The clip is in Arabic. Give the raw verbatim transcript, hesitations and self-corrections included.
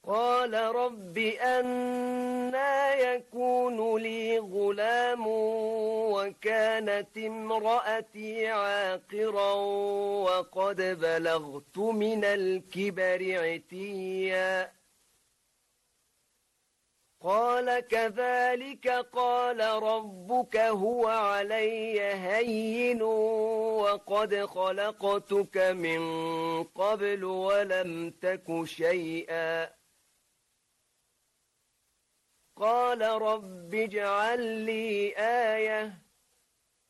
قال رب أنى يكون لي غلام وكانت امرأتي عاقرا وقد بلغت من الكبر عتيا قال كذلك قال ربك هو علي هين وقد خلقتك من قبل ولم تك شيئا قال رب اجعل لي آية